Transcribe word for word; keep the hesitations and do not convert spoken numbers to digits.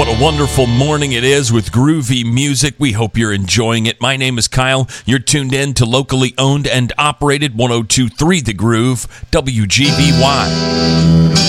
What a wonderful morning it is with groovy music. We hope you're enjoying it. My name is Kyle. You're tuned in to locally owned and operated one oh two point three The Groove, W G B Y.